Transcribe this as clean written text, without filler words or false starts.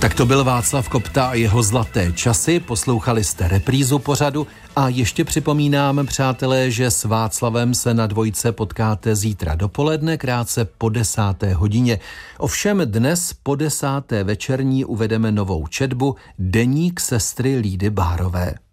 Tak to byl Václav Kopta a jeho Zlaté časy, poslouchali jste reprízu pořadu a ještě připomínám, přátelé, že s Václavem se na Dvojce potkáte zítra dopoledne, krátce po 10. hodině. Ovšem dnes po 10. večerní uvedeme novou četbu Deník sestry Lídy Bárové.